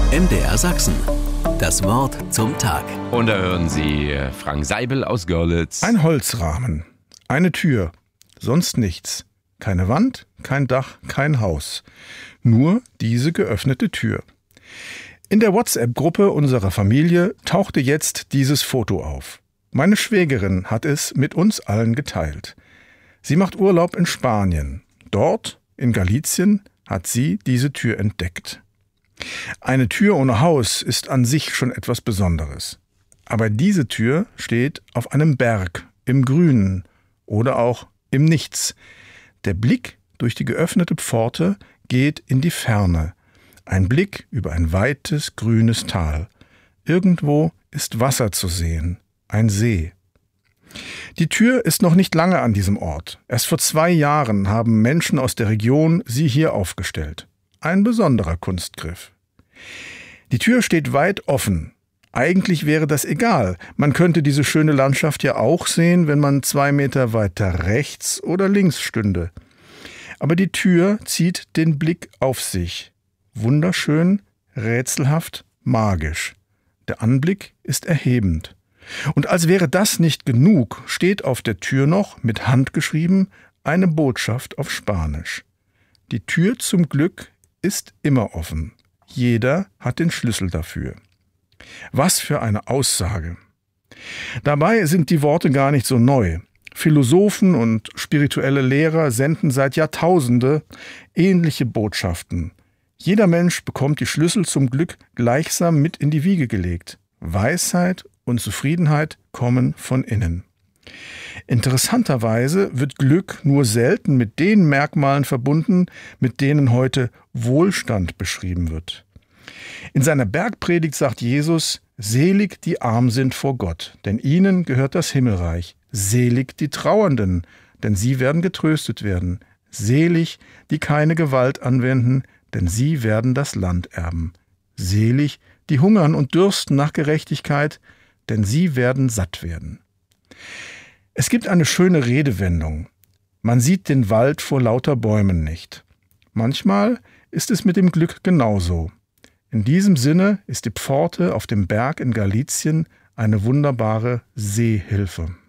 MDR Sachsen. Das Wort zum Tag. Und da hören Sie Frank Seibel aus Görlitz. Ein Holzrahmen, eine Tür, sonst nichts. Keine Wand, kein Dach, kein Haus. Nur diese geöffnete Tür. In der WhatsApp-Gruppe unserer Familie tauchte jetzt dieses Foto auf. Meine Schwägerin hat es mit uns allen geteilt. Sie macht Urlaub in Spanien. Dort, in Galicien, hat sie diese Tür entdeckt. Eine Tür ohne Haus ist an sich schon etwas Besonderes. Aber diese Tür steht auf einem Berg, im Grünen oder auch im Nichts. Der Blick durch die geöffnete Pforte geht in die Ferne. Ein Blick über ein weites, grünes Tal. Irgendwo ist Wasser zu sehen, ein See. Die Tür ist noch nicht lange an diesem Ort. Erst vor 2 Jahren haben Menschen aus der Region sie hier aufgestellt. Ein besonderer Kunstgriff. Die Tür steht weit offen. Eigentlich wäre das egal. Man könnte diese schöne Landschaft ja auch sehen, wenn man 2 Meter weiter rechts oder links stünde. Aber die Tür zieht den Blick auf sich. Wunderschön, rätselhaft, magisch. Der Anblick ist erhebend. Und als wäre das nicht genug, steht auf der Tür noch, mit Hand geschrieben, eine Botschaft auf Spanisch. Die Tür zum Glück ist immer offen. Jeder hat den Schlüssel dafür. Was für eine Aussage! Dabei sind die Worte gar nicht so neu. Philosophen und spirituelle Lehrer senden seit Jahrtausenden ähnliche Botschaften. Jeder Mensch bekommt die Schlüssel zum Glück gleichsam mit in die Wiege gelegt. Weisheit und Zufriedenheit kommen von innen. Interessanterweise wird Glück nur selten mit den Merkmalen verbunden, mit denen heute Wohlstand beschrieben wird. In seiner Bergpredigt sagt Jesus: Selig die arm sind vor Gott, denn ihnen gehört das Himmelreich. Selig die Trauernden, denn sie werden getröstet werden. Selig die keine Gewalt anwenden, denn sie werden das Land erben. Selig die hungern und dürsten nach Gerechtigkeit, denn sie werden satt werden. Es gibt eine schöne Redewendung. Man sieht den Wald vor lauter Bäumen nicht. Manchmal ist es mit dem Glück genauso. In diesem Sinne ist die Pforte auf dem Berg in Galicien eine wunderbare Seehilfe.